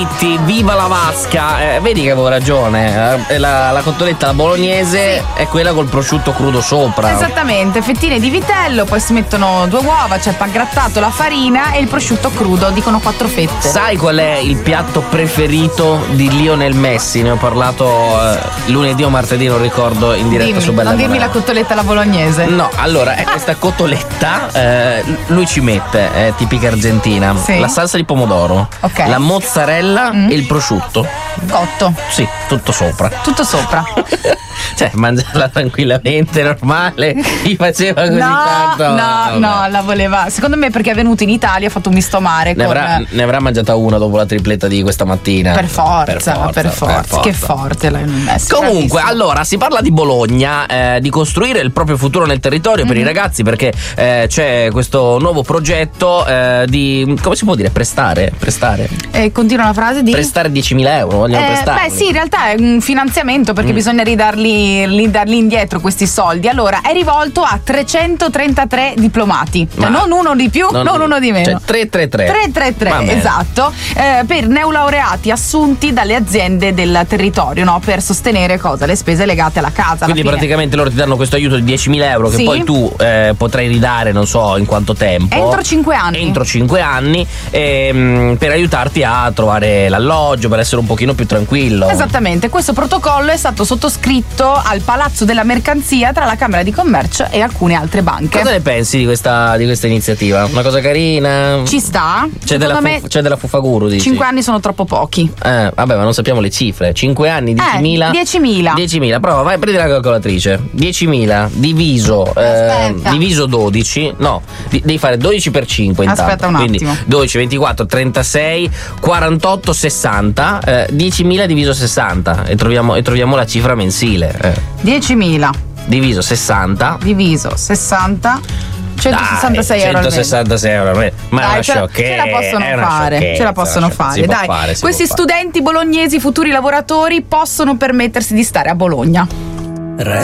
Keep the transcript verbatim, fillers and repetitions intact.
Viva la vasca, eh, vedi che avevo ragione, eh, la, la cotoletta alla bolognese sì. È quella col prosciutto crudo sopra. Esattamente, fettine di vitello, poi si mettono due uova, c'è il pangrattato, la farina e il prosciutto crudo, dicono quattro fette. Sai qual è il piatto preferito di Lionel Messi? Ne ho parlato eh, lunedì o martedì, non ricordo, in diretta Dimmi, su Bella non dirmi Morale. La cotoletta alla bolognese. No, allora è questa cotoletta, eh, lui ci mette, è tipica argentina, sì. La salsa di pomodoro, okay. La mozzarella mm. e il prosciutto cotto. Sì, tutto sopra. Tutto sopra. Cioè, mangiarla tranquillamente, normale. Gli faceva così no, tanto. No, vabbè. no, la voleva. Secondo me perché è venuto in Italia, ha fatto un misto mare. Ne, con... avrà, ne avrà mangiata una dopo la tripletta di questa mattina. Per forza, per forza. Per forza. Per forza. Che forte l'hai messo. Comunque, bravissimo. allora, si parla di Bologna, eh, di costruire il proprio futuro nel territorio mm-hmm. per i ragazzi, perché eh, c'è questo nuovo progetto eh, di, come si può dire, prestare? Prestare. Eh, continua la frase di prestare diecimila euro, vogliono eh, prestarli. Beh sì, in realtà è un finanziamento perché mm. bisogna ridarli, ridarli indietro questi soldi. Allora è rivolto a trecentotrentatré diplomati, cioè, non uno di più, non, non uno di meno, cioè trecentotrentatré trecentotrentatré esatto, eh, per neolaureati assunti dalle aziende del territorio, no? Per sostenere cosa? Le spese legate alla casa. Quindi alla praticamente loro ti danno questo aiuto di diecimila euro che sì. poi tu eh, potrai ridare non so in quanto tempo, entro cinque anni entro cinque anni ehm, per aiutarti a trovare l'alloggio, per essere un pochino più tranquillo. Esattamente, questo protocollo è stato sottoscritto al Palazzo della Mercanzia tra la Camera di Commercio e alcune altre banche. Cosa ne pensi di questa, di questa iniziativa? Una cosa carina? Ci sta. C'è della, me fu- c'è della Fufaguru, dici? cinque anni sono troppo pochi. Eh, vabbè, ma non sappiamo le cifre. cinque anni, diecimila. Eh, diecimila. diecimila, prova, vai, prendi la calcolatrice. diecimila diviso eh, diviso dodici. No, di- devi fare dodici per cinque intanto. Aspetta un Quindi attimo. dodici, ventiquattro, trentasei, quarantotto, sessanta. Eh, diecimila diviso sessanta e troviamo, e troviamo la cifra mensile. Eh. diecimila Diviso sessanta. Diviso sessanta. centosessantasei Dai, euro al mese. centosessantasei euro al mese. Ma Dai, è una ce, la, sciocchezza, ce la possono è una fare, ce la sciocchezza, possono una fare. si può Dai, fare, si questi può fare. studenti bolognesi, futuri lavoratori, possono permettersi di stare a Bologna.